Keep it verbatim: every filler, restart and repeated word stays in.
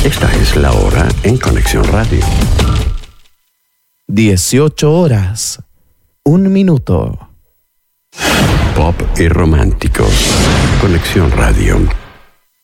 Esta es la hora en Conexión Radio. dieciocho horas, un minuto. Pop y romántico. Conexión Radio.